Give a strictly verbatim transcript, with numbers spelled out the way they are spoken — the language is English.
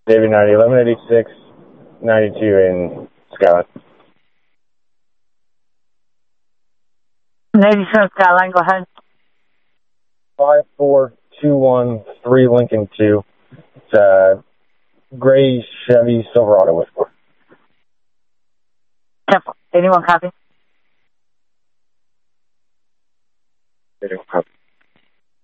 David ninety, eleven eighty-six, ninety-two in Skyline. eighty-seven Skyline, go ahead. five four two one three Lincoln two. It's a gray Chevy Silverado with four. Temple, eighty-one copy.